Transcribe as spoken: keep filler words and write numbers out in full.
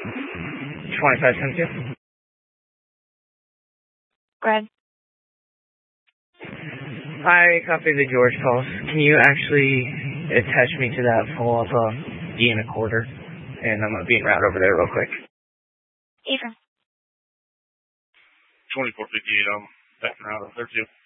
twenty-five seventy-two. Go ahead. I copy the George calls. Can you actually attach me to that follow-up uh, D and a quarter? And I'm going to be en route over there real quick. Ephraim. twenty-four fifty-eight, um, back around thirty-two.